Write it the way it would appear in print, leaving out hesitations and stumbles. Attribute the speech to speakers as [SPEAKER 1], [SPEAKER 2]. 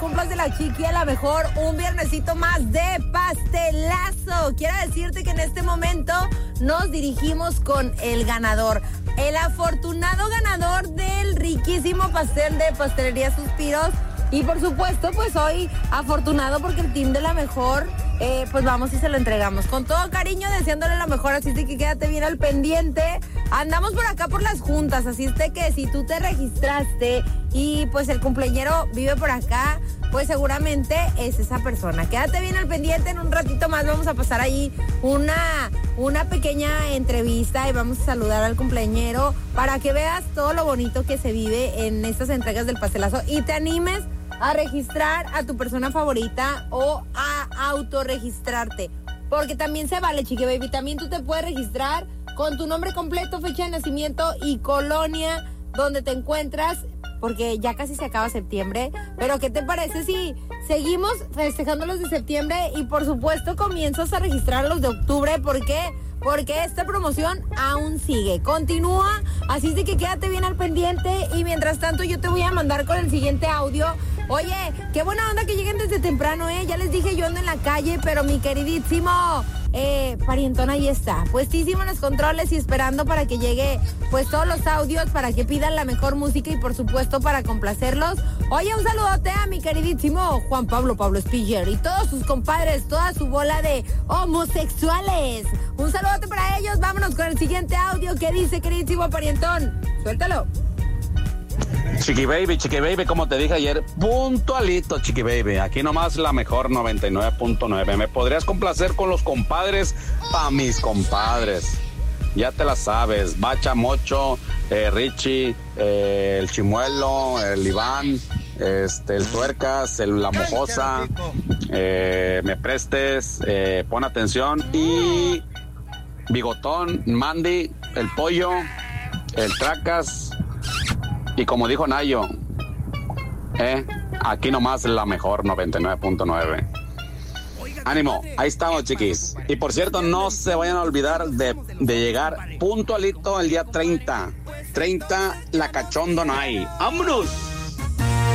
[SPEAKER 1] cumplas de la Chiqui, a la mejor un viernesito más de pastelazo. Quiero decirte que en este momento nos dirigimos con el ganador, el afortunado ganador del riquísimo pastel de Pastelería Suspiros. Y por supuesto, pues hoy afortunado porque el team de la mejor, pues vamos y se lo entregamos con todo cariño, deseándole lo mejor, así es que quédate bien al pendiente. Andamos por acá por las juntas, así es de que si tú te registraste y pues el cumpleañero vive por acá, pues seguramente es esa persona. Quédate bien al pendiente, en un ratito más vamos a pasar ahí una pequeña entrevista y vamos a saludar al cumpleañero para que veas todo lo bonito que se vive en estas entregas del pastelazo y te animes a registrar a tu persona favorita o a autorregistrarte, porque también se vale, Chiqui Baby, también tú te puedes registrar con tu nombre completo, fecha de nacimiento y colonia donde te encuentras, porque ya casi se acaba septiembre. Pero ¿qué te parece si seguimos festejando los de septiembre y por supuesto comienzas a registrar los de octubre? ¿Por qué? Porque esta promoción aún sigue, continúa, así es de que quédate bien al pendiente y mientras tanto yo te voy a mandar con el siguiente audio. Oye, qué buena onda que lleguen desde temprano, ya les dije, yo ando en la calle, pero mi queridísimo parientón ahí está, puestísimo en los controles y esperando para que llegue pues todos los audios, para que pidan la mejor música y por supuesto para complacerlos. Oye, un saludote a mi queridísimo Juan Pablo Spiller y todos sus compadres, toda su bola de homosexuales. Un saludote para ellos, vámonos con el siguiente audio que dice, queridísimo parientón, suéltalo.
[SPEAKER 2] Chiqui Baby, como te dije ayer, puntualito, Chiqui Baby. Aquí nomás la mejor 99.9. ¿Me podrías complacer con los compadres? Pa' mis compadres. Ya te la sabes. Bacha, Mocho, Richie, el Chimuelo, el Iván, el Tuercas, la Mojosa. Me prestes, pon atención. Y Bigotón, Mandy, el Pollo, el Tracas. Y como dijo Nayo, aquí nomás la mejor 99.9. Ánimo, ahí estamos, chiquis. Y por cierto, no se vayan a olvidar de llegar puntualito el día 30. 30, la Cachondo Night. ¡Vámonos!